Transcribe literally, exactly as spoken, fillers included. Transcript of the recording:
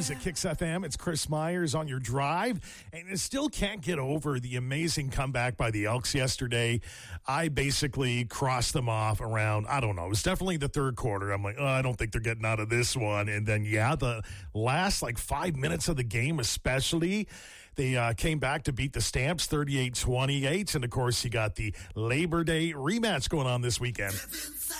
Mornings at Kicks F M. It's Chris Myers on your drive, and I still can't get over the amazing comeback by the Elks yesterday. I basically crossed them off around, I don't know, it was definitely the third quarter. I'm like, oh, I don't think they're getting out of this one. And then, yeah, the last like five minutes of the game especially, they uh, came back to beat the Stamps thirty-eight twenty-eight. And, of course, you got the Labor Day rematch going on this weekend.